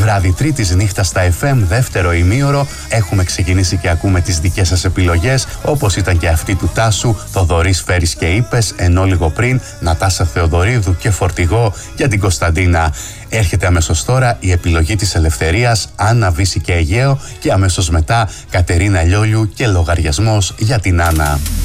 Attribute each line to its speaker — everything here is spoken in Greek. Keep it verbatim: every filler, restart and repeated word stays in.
Speaker 1: βράδυ τρίτης νύχτα στα εφ εμ, δεύτερο ημίωρο. Έχουμε ξεκινήσει και ακούμε τις δικές σας επιλογές, όπως ήταν και αυτή του Τάσου, Θοδωρής Φέρης και Είπες, ενώ λίγο πριν Νατάσα Θεοδωρίδου και Φορτηγό για την Κωνσταντίνα. Έρχεται αμέσως τώρα η επιλογή της Ελευθερίας, Άννα Βύση και Αιγαίο, και αμέσως μετά Κατερίνα Λιόλιου και Λογαριασμός για την Άννα.